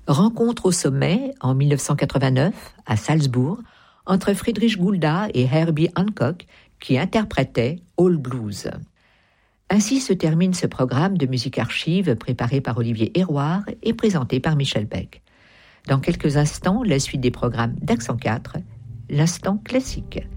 Rencontre au sommet, en 1989, à Salzbourg, entre Friedrich Gulda et Herbie Hancock, qui interprétaient All Blues. Ainsi se termine ce programme de musique archive préparé par Olivier Héroard et présenté par Michel Beck. Dans quelques instants, la suite des programmes d'Accent 4, l'instant classique.